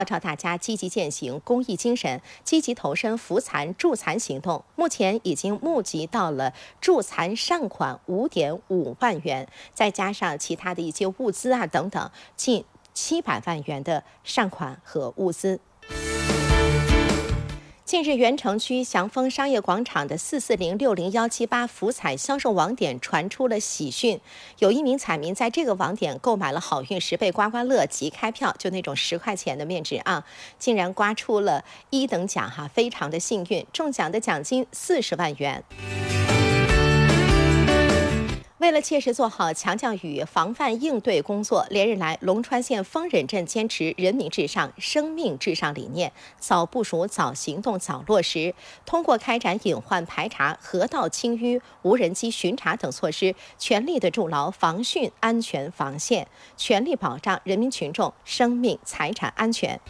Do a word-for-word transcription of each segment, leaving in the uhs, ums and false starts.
号召大家积极践行公益精神，积极投身扶残助残行动。目前已经募集到了助残善款五点五万元，再加上其他的一些物资啊等等，近七百万元的善款和物资。近日，原城区祥丰商业广场的四四零六零一七八福彩销售网点传出了喜讯，有一名彩民在这个网点购买了好运十倍刮刮乐即开票，就那种十块钱的面值啊，竟然刮出了一等奖哈，非常的幸运，中奖的奖金四十万元。为了切实做好强降雨防范应对工作，连日来，龙川县丰忍镇坚持人民至上、生命至上理念，早部署、早行动、早落实。通过开展隐患排查、河道清淤、无人机巡查等措施，全力的筑牢防汛安全防线，全力保障人民群众生命财产安全。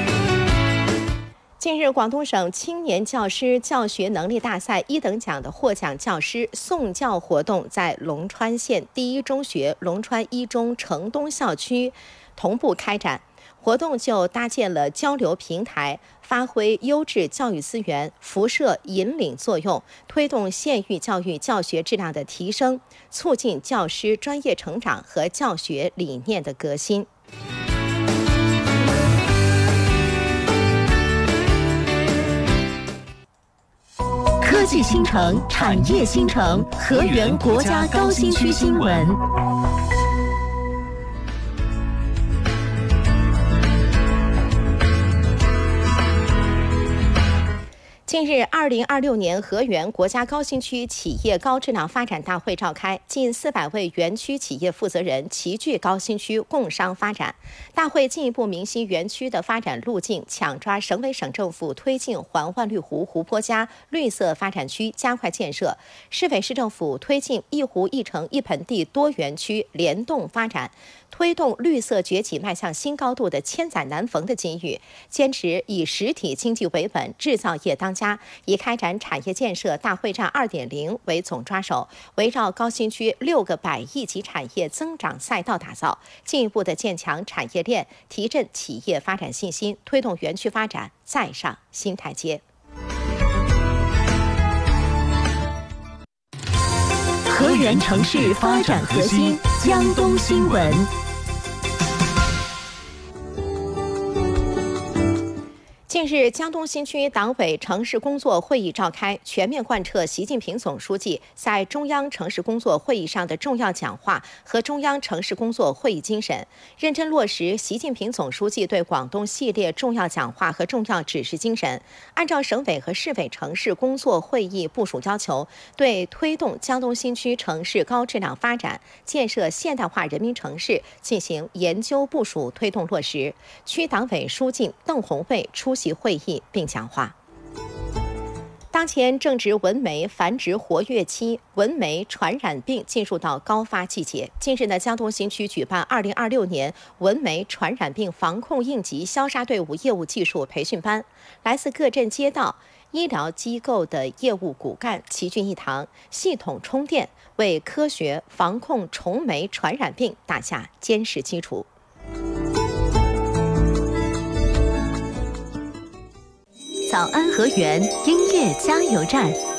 近日，广东省青年教师教学能力大赛一等奖的获奖教师送教活动在龙川县第一中学龙川一中城东校区同步开展。活动就搭建了交流平台，发挥优质教育资源辐射引领作用，推动县域教育教学质量的提升，促进教师专业成长和教学理念的革新。 科技新城，产业新城，河源国家高新区新闻。 近日，二零二六年河源国家高新区企业高质量发展大会召开，近四百位园区企业负责人齐聚高新区共商发展。大会进一步明晰园区的发展路径，抢抓省委省政府推进环万绿湖湖泊加绿色发展区加快建设，市委市政府推进一湖一城一盆地多园区联动发展，推动绿色崛起迈向新高度的千载难逢的机遇，坚持以实体经济为本，制造业当家，以开展产业建设大会战 二点零 为总抓手，围绕高新区六个百亿级产业增长赛道打造，进一步的建强产业链，提振企业发展信心，推动园区发展再上新台阶。 河源城市发展核心，江东新闻。 近日，江东新区党委城市工作会议召开，全面贯彻习近平总书记在中央城市工作会议上的重要讲话和中央城市工作会议精神，认真落实习近平总书记对广东系列重要讲话和重要指示精神，按照省委和市委城市工作会议部署要求，对推动江东新区城市高质量发展、建设现代化人民城市进行研究部署、推动落实。区党委书记邓红卫出席会议并讲话。当前正值蚊媒繁殖活跃期，蚊媒传染病进入到高发季节。近日呢，江东新区举办二零二六年蚊媒传染病防控应急消杀队伍业务技术培训班，来自各镇街道、医疗机构的业务骨干齐聚一堂，系统充电，为科学防控虫媒传染病打下坚实基础。 早安河源音乐加油站。